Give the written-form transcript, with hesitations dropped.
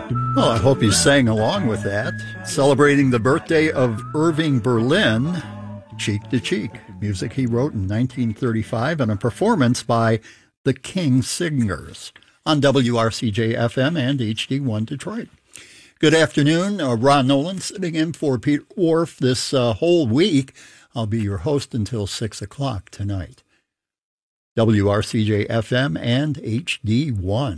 Well, I hope you sang along with that. Celebrating the birthday of Irving Berlin, Cheek to Cheek, music he wrote in 1935, and a performance by the King Singers on WRCJ-FM and HD1 Detroit. Good afternoon. Ron Nolan sitting in for Pete Wharf this whole week. I'll be your host until 6 o'clock tonight. WRCJ-FM and HD1.